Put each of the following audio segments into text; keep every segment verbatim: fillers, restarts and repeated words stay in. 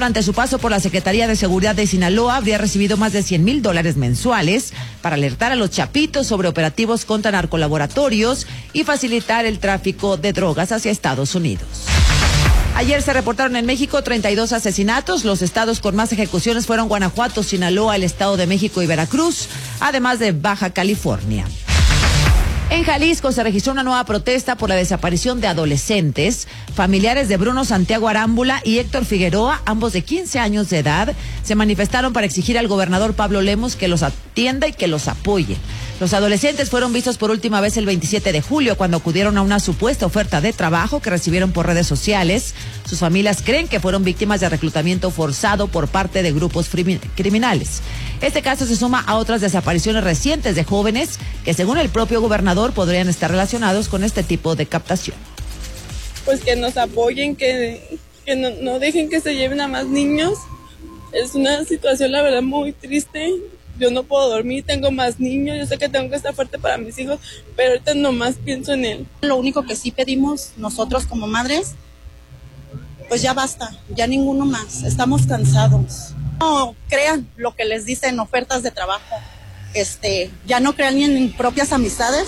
durante su paso por la Secretaría de Seguridad de Sinaloa, habría recibido más de cien mil dólares mensuales para alertar a los chapitos sobre operativos contra narcolaboratorios y facilitar el tráfico de drogas hacia Estados Unidos. Ayer se reportaron en México treinta y dos asesinatos. Los estados con más ejecuciones fueron Guanajuato, Sinaloa, el Estado de México y Veracruz, además de Baja California. En Jalisco se registró una nueva protesta por la desaparición de adolescentes. Familiares de Bruno Santiago Arámbula y Héctor Figueroa, ambos de quince años de edad, se manifestaron para exigir al gobernador Pablo Lemos que los atienda y que los apoye. Los adolescentes fueron vistos por última vez el veintisiete de julio, cuando acudieron a una supuesta oferta de trabajo que recibieron por redes sociales. Sus familias creen que fueron víctimas de reclutamiento forzado por parte de grupos criminales. Este caso se suma a otras desapariciones recientes de jóvenes que, según el propio gobernador, podrían estar relacionados con este tipo de captación. Pues que nos apoyen, que, que no, no dejen que se lleven a más niños. Es una situación, la verdad, muy triste. Yo no puedo dormir, tengo más niños, yo sé que tengo que estar fuerte para mis hijos, pero ahorita nomás pienso en él. Lo único que sí pedimos nosotros como madres, pues ya basta, ya ninguno más, estamos cansados. No crean lo que les dicen ofertas de trabajo, este, ya no crean ni en propias amistades.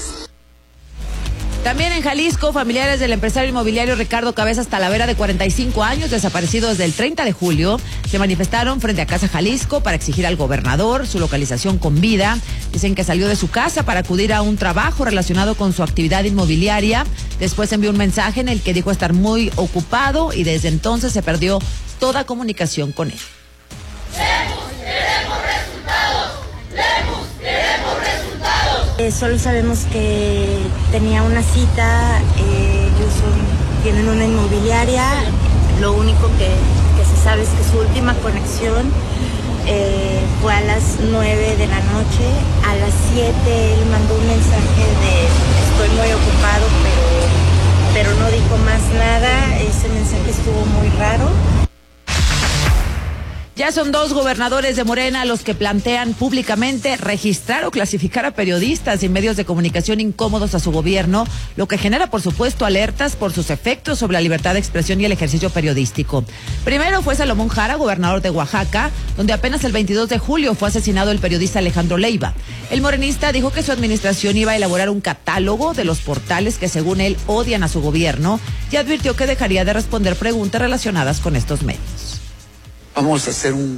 También en Jalisco, familiares del empresario inmobiliario Ricardo Cabezas Talavera, de cuarenta y cinco años, desaparecido desde el treinta de julio, se manifestaron frente a Casa Jalisco para exigir al gobernador su localización con vida. Dicen que salió de su casa para acudir a un trabajo relacionado con su actividad inmobiliaria. Después envió un mensaje en el que dijo estar muy ocupado y desde entonces se perdió toda comunicación con él. Lemos, queremos resultados. Lemos, queremos resultados. Eh, solo sabemos que tenía una cita, eh, ellos son, tienen una inmobiliaria. Lo único que, que se sabe es que su última conexión eh, fue a las nueve de la noche. A las siete él mandó un mensaje de estoy muy ocupado, pero, pero no dijo más nada. Ese mensaje estuvo muy raro. Ya son dos gobernadores de Morena los que plantean públicamente registrar o clasificar a periodistas y medios de comunicación incómodos a su gobierno, lo que genera, por supuesto, alertas por sus efectos sobre la libertad de expresión y el ejercicio periodístico. Primero fue Salomón Jara, gobernador de Oaxaca, donde apenas el veintidós de julio fue asesinado el periodista Alejandro Leiva. El morenista dijo que su administración iba a elaborar un catálogo de los portales que, según él, odian a su gobierno, y advirtió que dejaría de responder preguntas relacionadas con estos medios. Vamos a hacer un,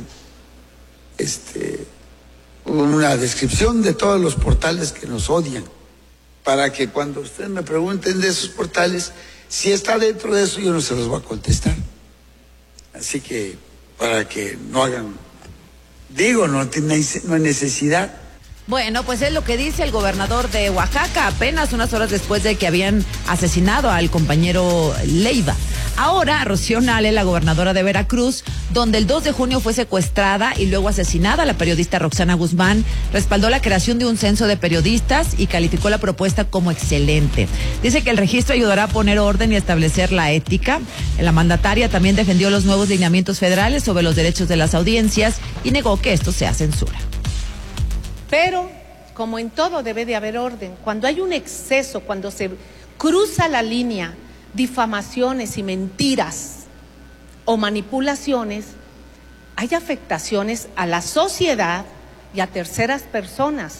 este, una descripción de todos los portales que nos odian, para que cuando ustedes me pregunten de esos portales, si está dentro de eso, yo no se los voy a contestar. Así que, para que no hagan, digo, no, tiene, no hay necesidad. Bueno, pues es lo que dice el gobernador de Oaxaca, apenas unas horas después de que habían asesinado al compañero Leiva. Ahora, Rocío Nale, la gobernadora de Veracruz, donde el dos de junio fue secuestrada y luego asesinada la periodista Roxana Guzmán, respaldó la creación de un censo de periodistas y calificó la propuesta como excelente. Dice que el registro ayudará a poner orden y establecer la ética. La mandataria también defendió los nuevos lineamientos federales sobre los derechos de las audiencias y negó que esto sea censura. Pero, como en todo, debe de haber orden. Cuando hay un exceso, cuando se cruza la línea, difamaciones y mentiras o manipulaciones, hay afectaciones a la sociedad y a terceras personas.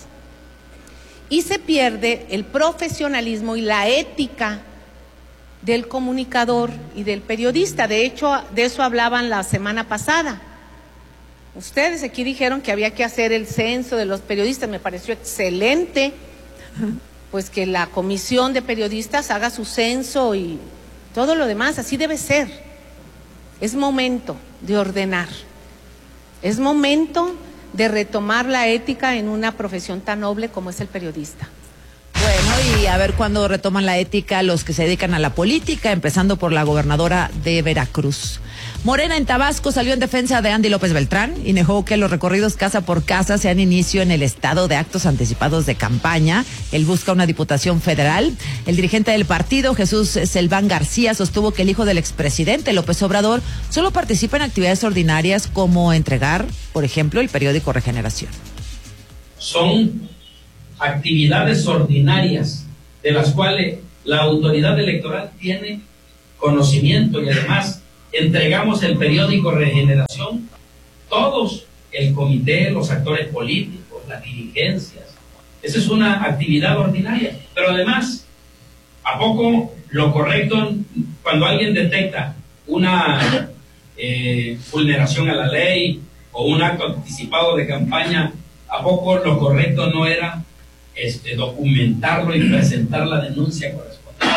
Y se pierde el profesionalismo y la ética del comunicador y del periodista. De hecho, de eso hablaban la semana pasada. Ustedes aquí dijeron que había que hacer el censo de los periodistas, me pareció excelente, pues que la comisión de periodistas haga su censo y todo lo demás, así debe ser. Es momento de ordenar, es momento de retomar la ética en una profesión tan noble como es el periodista. Bueno, y a ver cuándo retoman la ética los que se dedican a la política, empezando por la gobernadora de Veracruz. Morena en Tabasco salió en defensa de Andy López Beltrán y negó que los recorridos casa por casa sean inicio en el estado de actos anticipados de campaña. Él busca una diputación federal. El dirigente del partido, Jesús Selván García, sostuvo que el hijo del expresidente López Obrador solo participa en actividades ordinarias como entregar, por ejemplo, el periódico Regeneración. Son actividades ordinarias de las cuales la autoridad electoral tiene conocimiento y además entregamos el periódico Regeneración, todos, el comité, los actores políticos, las dirigencias. Esa es una actividad ordinaria. Pero además, ¿a poco lo correcto cuando alguien detecta una eh, vulneración a la ley o un acto anticipado de campaña, ¿a poco lo correcto no era este, documentarlo y presentar la denuncia correspondiente?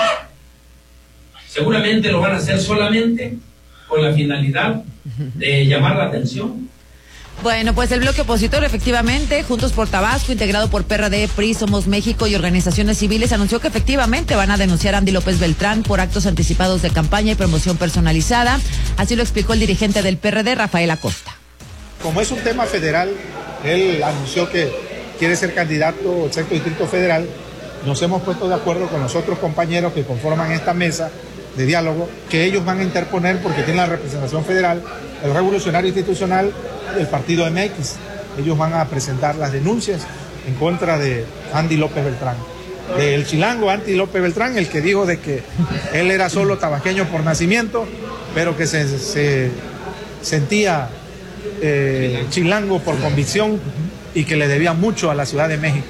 Seguramente lo van a hacer solamente con la finalidad de llamar la atención. Bueno, pues el bloque opositor, efectivamente, Juntos por Tabasco, integrado por P R D, P R I, Somos México y organizaciones civiles, anunció que efectivamente van a denunciar a Andy López Beltrán por actos anticipados de campaña y promoción personalizada. Así lo explicó el dirigente del P R D, Rafael Acosta. Como es un tema federal, él anunció que quiere ser candidato al sexto distrito federal. Nos hemos puesto de acuerdo con los otros compañeros que conforman esta mesa de diálogo, que ellos van a interponer porque tienen la representación federal, el Revolucionario Institucional y el Partido M X. Ellos van a presentar las denuncias en contra de Andy López Beltrán, del chilango Andy López Beltrán, el que dijo de que él era solo tabasqueño por nacimiento, pero que se, se sentía eh, chilango por convicción y que le debía mucho a la Ciudad de México.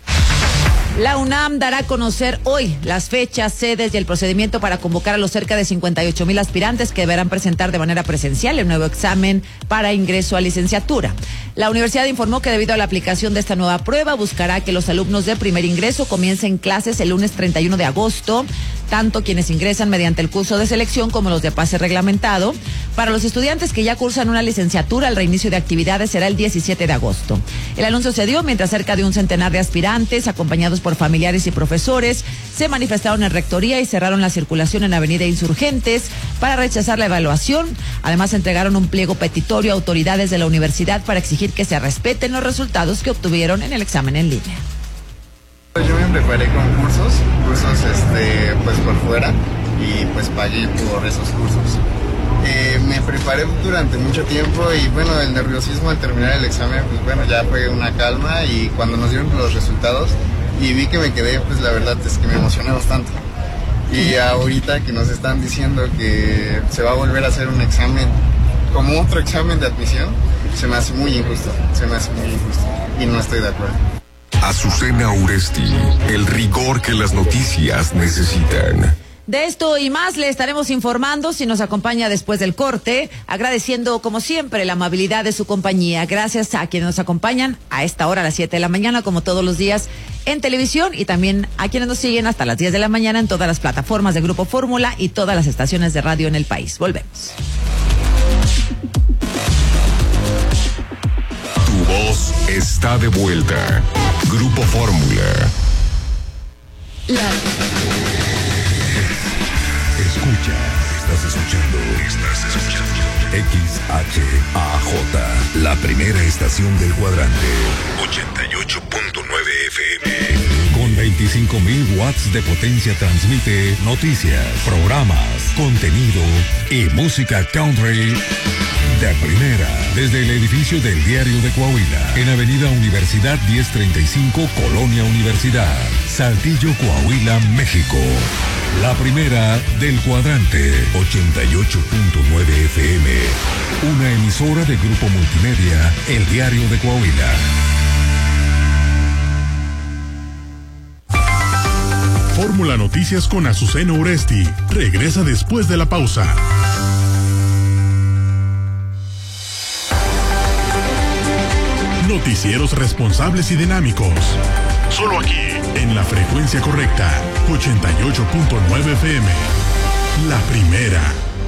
La UNAM dará a conocer hoy las fechas, sedes y el procedimiento para convocar a los cerca de cincuenta y ocho mil aspirantes que deberán presentar de manera presencial el nuevo examen para ingreso a licenciatura. La universidad informó que debido a la aplicación de esta nueva prueba buscará que los alumnos de primer ingreso comiencen clases el lunes treinta y uno de agosto, tanto quienes ingresan mediante el curso de selección como los de pase reglamentado. Para los estudiantes que ya cursan una licenciatura, el reinicio de actividades será el diecisiete de agosto. El anuncio se dio mientras cerca de un centenar de aspirantes, acompañados por familiares y profesores, se manifestaron en rectoría y cerraron la circulación en Avenida Insurgentes para rechazar la evaluación. Además, entregaron un pliego petitorio a autoridades de la universidad para exigir que se respeten los resultados que obtuvieron en el examen en línea. Yo me preparé con cursos, cursos este, pues por fuera, y pues pagué por esos cursos. Eh, me preparé durante mucho tiempo y bueno, el nerviosismo al terminar el examen, pues bueno, ya fue una calma, y cuando nos dieron los resultados y vi que me quedé, pues la verdad es que me emocioné bastante. Y ahorita que nos están diciendo que se va a volver a hacer un examen como otro examen de admisión, se me hace muy injusto, se me hace muy injusto y no estoy de acuerdo. Azucena Uresti, el rigor que las noticias necesitan. De esto y más le estaremos informando si nos acompaña después del corte, agradeciendo como siempre la amabilidad de su compañía. Gracias a quienes nos acompañan a esta hora, a las siete de la mañana, como todos los días en televisión, y también a quienes nos siguen hasta las diez de la mañana en todas las plataformas de Grupo Fórmula y todas las estaciones de radio en el país. Volvemos. Tu voz está de vuelta. Grupo Fórmula. La... Escucha, estás escuchando, estás escuchando X H A J, la primera estación del cuadrante, ochenta y ocho punto nueve F M. Con veinticinco mil watts de potencia transmite noticias, programas, contenido y música country de primera, desde el edificio del Diario de Coahuila, en Avenida Universidad diez treinta y cinco, Colonia Universidad, Saltillo, Coahuila, México. La primera del cuadrante, ochenta y ocho punto nueve F M, una emisora de Grupo Multimedia, El Diario de Coahuila. Fórmula Noticias con Azucena Uresti regresa después de la pausa. Noticieros responsables y dinámicos. Solo aquí, en la frecuencia correcta, ochenta y ocho punto nueve F M. La primera.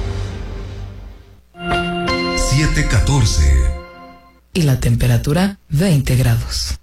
siete catorce. Y la temperatura, veinte grados.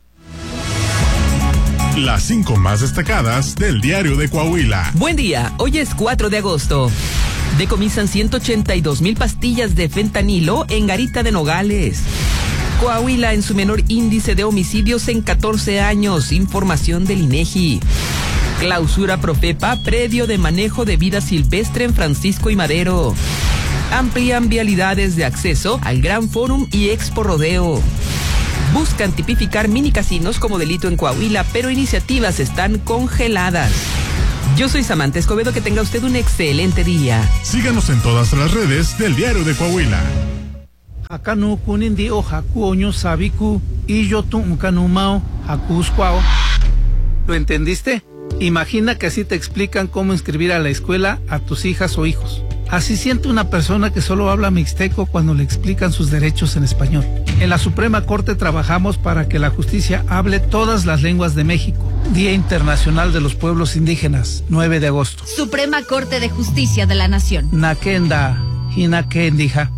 Las cinco más destacadas del Diario de Coahuila. Buen día, hoy es cuatro de agosto. Decomisan ciento ochenta y dos mil pastillas de fentanilo en Garita de Nogales. Coahuila en su menor índice de homicidios en catorce años, información del INEGI. Clausura Profepa, predio de manejo de vida silvestre en Francisco y Madero. Amplían vialidades de acceso al Gran Fórum y Expo Rodeo. Buscan tipificar minicasinos como delito en Coahuila, pero iniciativas están congeladas. Yo soy Samantha Escobedo, que tenga usted un excelente día. Síganos en todas las redes del Diario de Coahuila. Acá no kunindi o jacuoño sabiku y yo tu canumao jacuscuao. ¿Lo entendiste? Imagina que así te explican cómo inscribir a la escuela a tus hijas o hijos. Así siente una persona que solo habla mixteco cuando le explican sus derechos en español. En la Suprema Corte trabajamos para que la justicia hable todas las lenguas de México. Día Internacional de los Pueblos Indígenas, nueve de agosto. Suprema Corte de Justicia de la Nación. Nakenda, Hinakendija.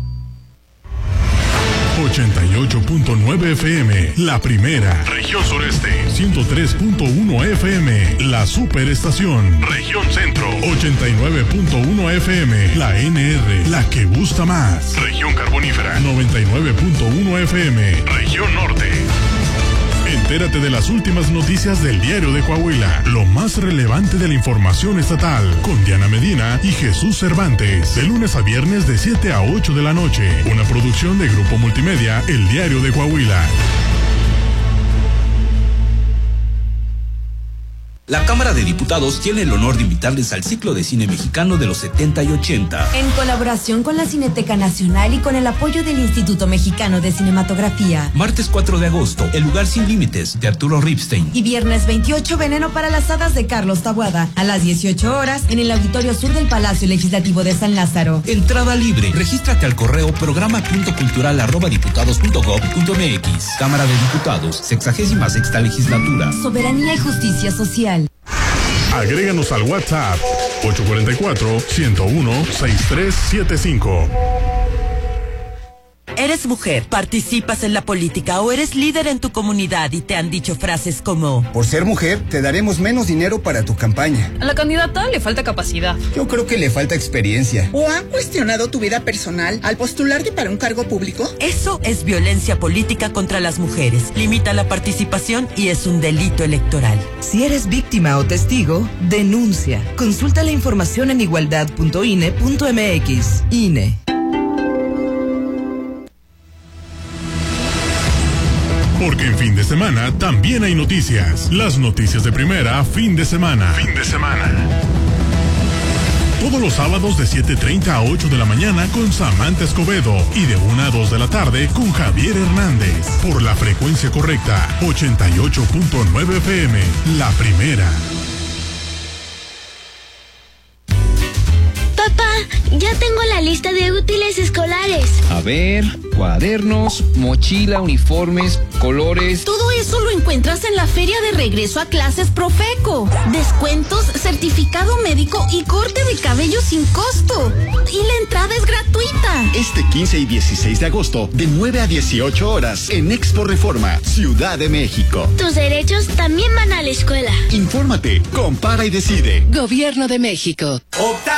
ochenta y ocho punto nueve F M, la primera. Región Sureste, ciento tres punto uno F M, la superestación. Región Centro, ochenta y nueve punto uno F M, la N R, la que gusta más. Región Carbonífera, noventa y nueve punto uno F M, Región Norte. Entérate de las últimas noticias del Diario de Coahuila, lo más relevante de la información estatal, con Diana Medina y Jesús Cervantes, de lunes a viernes de siete a ocho de la noche, una producción de Grupo Multimedia, El Diario de Coahuila. La Cámara de Diputados tiene el honor de invitarles al ciclo de cine mexicano de los setenta y ochenta. En colaboración con la Cineteca Nacional y con el apoyo del Instituto Mexicano de Cinematografía. Martes cuatro de agosto, El lugar sin límites, de Arturo Ripstein. Y viernes veintiocho, Veneno para las hadas, de Carlos Taboada. A las dieciocho horas, en el Auditorio Sur del Palacio Legislativo de San Lázaro. Entrada libre. Regístrate al correo programa punto cultural arroba diputados punto gob punto mx. Cámara de Diputados, sexagésima sexta legislatura. Soberanía y justicia social. Agréganos al WhatsApp ocho cuatro cuatro, uno cero uno, seis tres siete cinco. Eres mujer, participas en la política o eres líder en tu comunidad y te han dicho frases como: por ser mujer, te daremos menos dinero para tu campaña. A la candidata le falta capacidad. Yo creo que le falta experiencia. ¿O han cuestionado tu vida personal al postularte para un cargo público? Eso es violencia política contra las mujeres. Limita la participación y es un delito electoral. Si eres víctima o testigo, denuncia. Consulta la información en igualdad punto I N E punto M X. I N E. Porque en fin de semana también hay noticias. Las noticias de primera, fin de semana. Fin de semana. Todos los sábados de siete treinta a ocho de la mañana con Samantha Escobedo y de una a dos de la tarde con Javier Hernández. Por la frecuencia correcta, ochenta y ocho punto nueve F M, la primera. Papá, ya tengo la lista de útiles escolares. A ver, cuadernos, mochila, uniformes, colores. Todo eso lo encuentras en la feria de regreso a clases Profeco. Descuentos, certificado médico y corte de cabello sin costo. Y la entrada es gratuita. Este quince y dieciséis de agosto, de nueve a dieciocho horas, en Expo Reforma, Ciudad de México. Tus derechos también van a la escuela. Infórmate, compara y decide. Gobierno de México. Opta